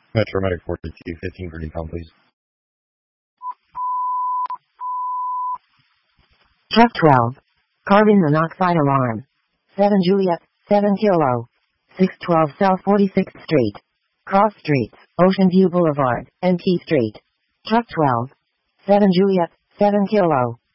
Metro Medic 4215 for decom, please. Truck 12. Carbon monoxide alarm. 7 Juliet, 7 Kilo. 612 South 46th Street. Cross Streets, Ocean View Boulevard, NT Street. Truck 12. 7 Juliet, 7 Kilo.